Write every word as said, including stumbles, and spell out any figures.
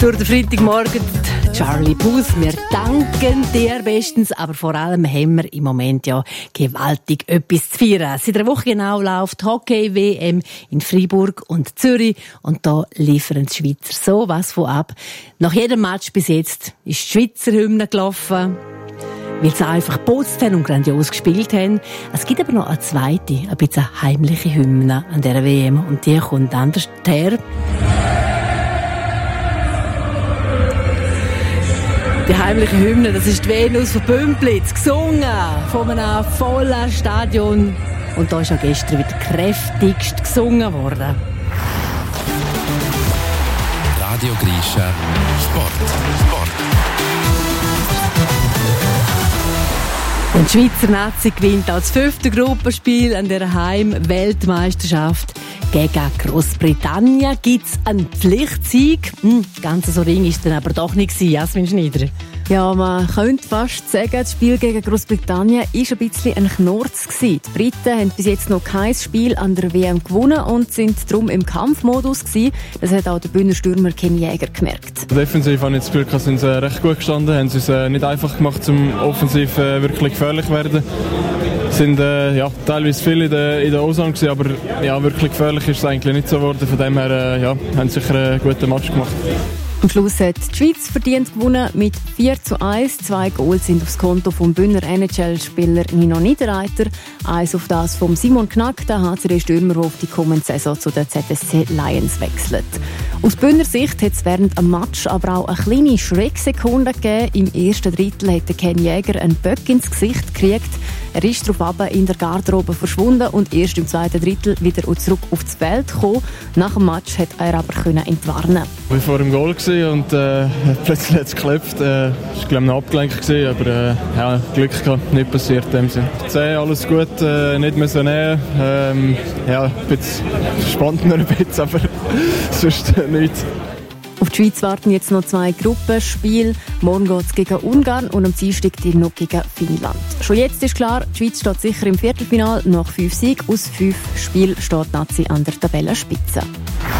Durch den Freitagmorgen, Charlie Puth, wir danken dir bestens, aber vor allem haben wir im Moment ja gewaltig etwas zu feiern. Seit einer Woche genau läuft Hockey-W M in Freiburg und Zürich und da liefern die Schweizer so was von ab. Nach jedem Match bis jetzt ist die Schweizer Hymne gelaufen, weil sie einfach geputzt haben und grandios gespielt haben. Es gibt aber noch eine zweite, ein bisschen heimliche Hymne an dieser W M und die kommt anders her. Die heimliche Hymne, das ist die Venus von Bümplitz, gesungen von einem vollen Stadion. Und da ist auch gestern wieder kräftigst gesungen worden. Radio Grischa Sport. Sport. Und die Schweizer Nazi gewinnt als fünfte Gruppenspiel an der Heim-Weltmeisterschaft gegen Großbritannien. Gibt es einen Pflichtsieg? Hm, ganz so ring ist dann aber doch nicht gewesen, Jasmin Schneider. Ja, man könnte fast sagen, das Spiel gegen Großbritannien war ein bisschen ein Knurz gewesen. Die Briten haben bis jetzt noch kein Spiel an der W M gewonnen und sind darum im Kampfmodus gewesen. Das hat auch der Bühner Stürmer Ken Jäger gemerkt. Defensiv habe ich das Gefühl, dass sie äh, recht gut gestanden haben. Sie es äh, nicht einfach gemacht, um offensiv äh, wirklich gefährlich zu werden. Es sind äh, ja, teilweise viele in der, in der O-Zone gewesen, aber ja, wirklich gefährlich ist es eigentlich nicht so geworden. Von dem her äh, ja, haben sie sicher einen guten Match gemacht. Am Schluss hat die Schweiz verdient gewonnen mit vier zu eins. Zwei Goals sind aufs Konto vom Bühner N H L-Spieler Nino Niederreiter. Eins auf das von Simon Knack, der H C D-Stürmer, der auf die kommende Saison zu den Z S C Lions wechselt. Aus Bühner Sicht hat es während dem Match aber auch eine kleine Schrecksekunde gegeben. Im ersten Drittel hat Ken Jäger einen Böck ins Gesicht gekriegt. Er ist daraufhin in der Garderobe verschwunden und erst im zweiten Drittel wieder zurück aufs Feld gekommen. Nach dem Match hat er aber können entwarnen. Ich war vor dem Goal und äh, plötzlich hat es geklopft. Äh, ich glaube, noch abgelenkt gewesen, aber äh, ja, Glück gehabt, nicht passiert in dem Sinn. Zehn, alles gut, äh, nicht mehr so näher. Ähm, ja, ein bisschen spannend noch ein bisschen, aber sonst äh, nichts. Auf die Schweiz warten jetzt noch zwei Gruppenspiele. Morgen geht es gegen Ungarn und am Dienstag noch gegen Finnland. Schon jetzt ist klar, die Schweiz steht sicher im Viertelfinale. Nach fünf Siegen aus fünf Spielen steht die Nazi an der Tabellenspitze.